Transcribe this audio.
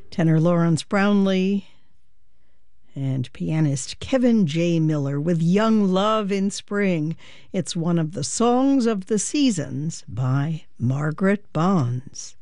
Tenor Lawrence Brownlee and pianist Kevin J. Miller with Young Love in Spring. It's one of the songs of the seasons by Margaret Bonds.